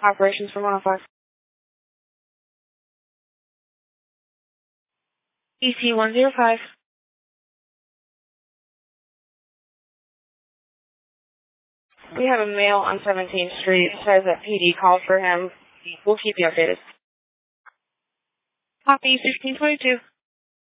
Operations from 105. EC 105. We have a male on 17th Street. Says that PD called for him. We'll keep you updated. Copy 1622.